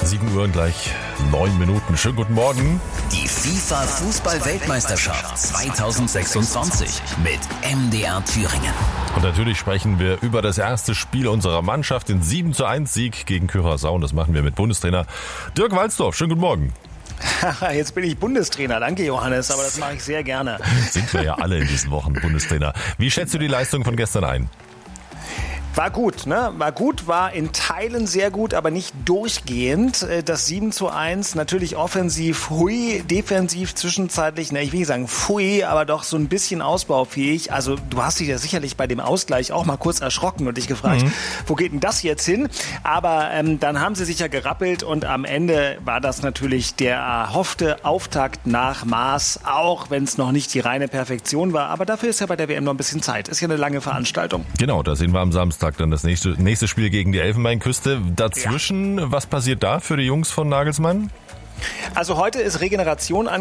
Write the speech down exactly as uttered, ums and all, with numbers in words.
sieben Uhr und gleich neun Minuten. Schönen guten Morgen. Die FIFA-Fußball-Weltmeisterschaft zweitausendsechsundzwanzig mit M D R Thüringen. Und natürlich sprechen wir über das erste Spiel unserer Mannschaft, den sieben zu eins Sieg gegen Curaçao. Und das machen wir mit Bundestrainer Dirk Walzdorf. Schönen guten Morgen. Jetzt bin ich Bundestrainer. Danke, Johannes, aber das mache ich sehr gerne. Sind wir ja alle in diesen Wochen Bundestrainer. Wie schätzt du die Leistung von gestern ein? War gut, ne? War gut, war in Teilen sehr gut, aber nicht durchgehend. Das sieben zu eins, natürlich offensiv, hui, defensiv zwischenzeitlich, ne, ich will nicht sagen pfui, aber doch so ein bisschen ausbaufähig. Also du hast dich ja sicherlich bei dem Ausgleich auch mal kurz erschrocken und dich gefragt, mhm. wo geht denn das jetzt hin? Aber ähm, dann haben sie sich ja gerappelt und am Ende war das natürlich der erhoffte Auftakt nach Maß, auch wenn es noch nicht die reine Perfektion war. Aber dafür ist ja bei der W M noch ein bisschen Zeit. Ist ja eine lange Veranstaltung. Genau, da sehen wir am Samstag dann das nächste, nächste Spiel gegen die Elfenbeinküste. Dazwischen, ja. Was passiert da für die Jungs von Nagelsmann? Also heute ist Regeneration an